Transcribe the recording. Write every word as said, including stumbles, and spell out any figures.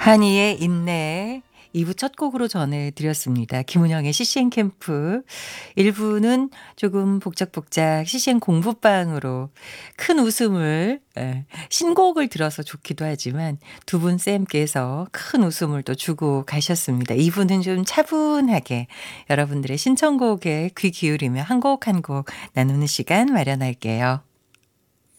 한이의 인내 이 부 첫 곡으로 전해드렸습니다. 김은영의 씨씨엔 캠프. 일 부는 조금 복작복작 씨씨엔 공부방으로 큰 웃음을 예 신곡을 들어서 좋기도 하지만 두 분 쌤께서 큰 웃음을 또 주고 가셨습니다. 이 부는 좀 차분하게 여러분들의 신청곡에 귀 기울이며 한 곡 한 곡 나누는 시간 마련할게요.